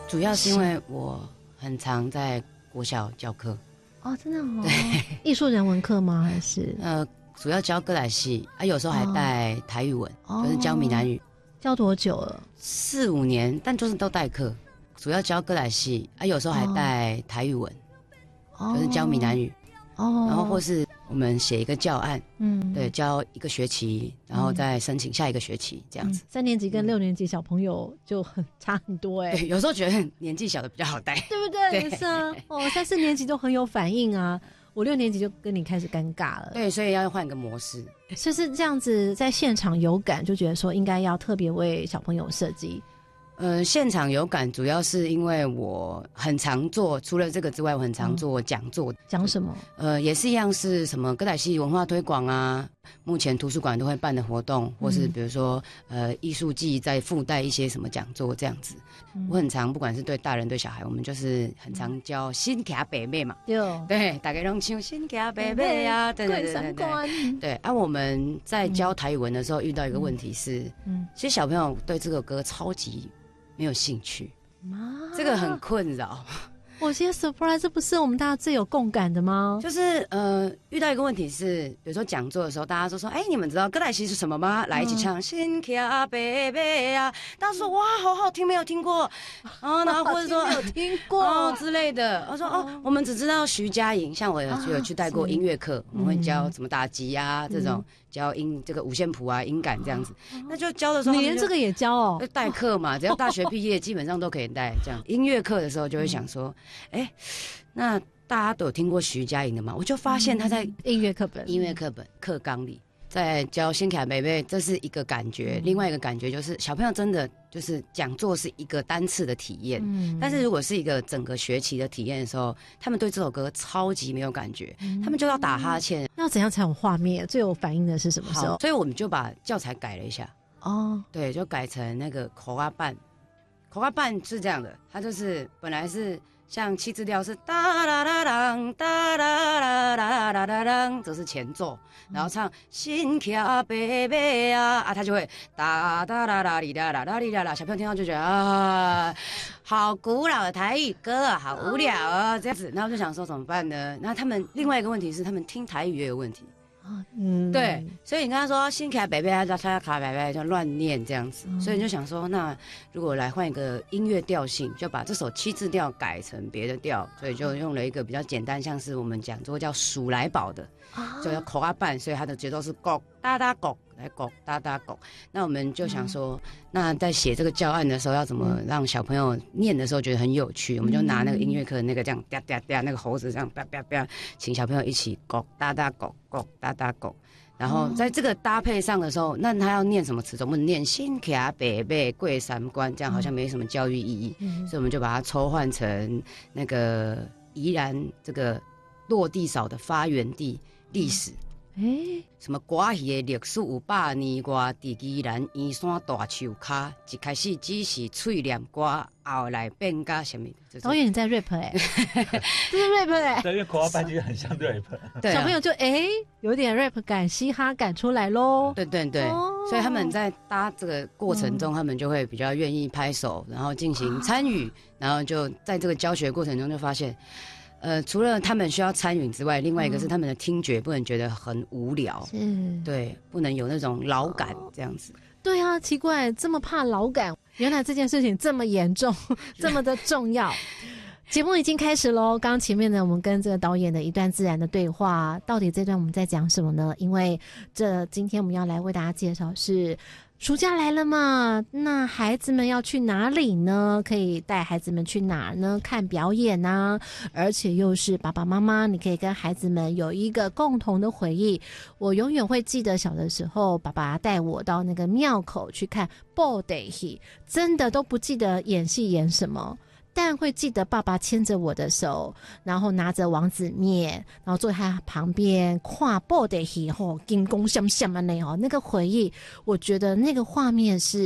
主要是因为我很常在国小教课。 哦，真的哦。艺术人文课吗？还是主要教歌仔戏啊，有时候还带台语文，就是教闽南语。 教多久了 ？4、5年，但就是都代课，主要教歌仔戏啊，有时候还带台语文，就是教闽南语。然后或是我们写一个教案，对，教1个学期，然后再申请下一个学期这样子。 3年级跟6年级小朋友就差很多对，有时候觉得年纪小的比较好带， 对不对？也是啊。3、4年级都很有反应啊，5、6年级就跟你开始尴尬了。 对，所以要换个模式。 所以是这样子，在现场有感，就觉得说应该要特别为小朋友设计。 现场有感，主要是因为我很常做，除了这个之外，我很常做讲座。 讲什么？ 也是一样，是什么歌仔戏文化推广啊，目前图书馆都会办的活动，或是比如说艺术季再附带一些什么讲座这样子。我很常，不管是对大人对小孩，我们就是很常教新卡北妹嘛，对，大家拢唱新卡北妹啊，对对对对对。对啊，我们在教台语文的时候遇到一个问题是，其实小朋友对这个歌超级没有兴趣，这个很困扰。 我现在 surprise， 这不是我们大家最有共感的吗？ 就是遇到一个问题是，比如说讲座的时候，大家都说，你们知道歌仔戏是什么吗？来一起唱新卡北妹啊，大家说哇，好好听，没有听过啊，然后或者说没有听过之类的。我说我们只知道徐佳莹，像我有去带过音乐课，我们会教怎么打击啊，这种教这个五线谱啊、音感这样子。那就教的时候， 你连这个也教哦？ 代课嘛，只要大学毕业，基本上都可以带。这样音乐课的时候就会想说，那大家都有听过徐佳莹的吗？我就发现他在音乐课本课纲里，在教新卡贝贝，这是一个感觉。另外一个感觉就是小朋友真的就是讲座是一个单次的体验，但是如果是一个整个学期的体验的时候，他们对这首歌超级没有感觉，他们就要打哈欠。 那怎样才有画面？最有反应的是什么时候？ 所以我们就把教材改了一下。对，就改成那个口花瓣。口花瓣是这样的，它就是本来是像7字调是哒啦啦啷哒啦啦啦啦啦啷，这是前奏，然后唱新卡贝贝啊，他就会哒哒啦啦哩啦啦啦哩啦啦，小朋友听到就觉得啊，好古老的台语歌啊，好无聊啊，这样子，然后就想说怎么办呢？那他们另外一个问题是，他们听台语也有问题。对，所以你跟他说新卡北北啊，他卡北北就乱念这样子，所以你就想说，那如果来换一个音乐调性，就把这首7字调改成别的调，所以就用了一个比较简单，像是我们讲座叫数来宝的，就叫口啊伴，所以它的节奏是咕哒哒咕来咕哒哒咕。那我们就想说，那在写这个教案的时候，要怎么让小朋友念的时候觉得很有趣？我们就拿那个音乐课那个这样哒哒哒那个猴子这样叭叭叭，请小朋友一起咕哒哒咕咕哒哒咕。然后在这个搭配上的时候，那他要念什么词？总不能念新卡北北过三关，这样好像没什么教育意义。所以我们就把它抽换成那个宜兰这个落地扫的发源地历史。什么歌戏的历史有100年外，伫宜兰圆山大树骹，一开始只是嘴念歌，后来变甲什么？ 导演你在 rap 这是 rap 对，因为口号班其实很像 rap， 对、小朋友就有点 rap 感、嘻哈感出来咯。 对对对、所以他们在搭这个过程中，他们就会比较愿意拍手，然后进行参与，然后就在这个教学过程中就发现。除了他们需要参与之外，另外一个是他们的听觉不能觉得很无聊，对，不能有那种老感这样子。 对啊，奇怪，这么怕老感，原来这件事情这么严重，这么的重要。节目已经开始咯，刚刚前面呢，我们跟这个导演的一段自然的对话，到底这段我们在讲什么呢？因为今天我们要来为大家介绍是暑假来了嘛，那孩子们要去哪里呢？可以带孩子们去哪儿呢？看表演啊，而且又是爸爸妈妈，你可以跟孩子们有一个共同的回忆。我永远会记得小的时候，爸爸带我到那个庙口去看布袋戏，真的都不记得演戏演什么。但会记得爸爸牵着我的手，然后拿着王子面，然后坐在他旁边看布袋戏吼，金光闪闪的那个回忆，我觉得那个画面是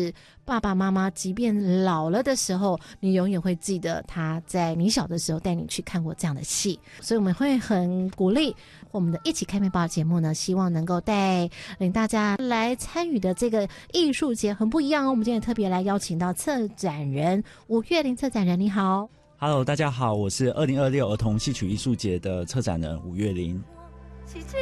爸爸妈妈即便老了的时候，你永远会记得他在你小的时候带你去看过这样的戏。所以我们会很鼓励我们的一起开面包节目呢，希望能够带领大家来参与的这个艺术节很不一样哦。我们今天特别来邀请到策展人吴月玲策展人，你好。 Hello， 大家好，我是2026儿童戏曲艺术节的策展人吴月玲。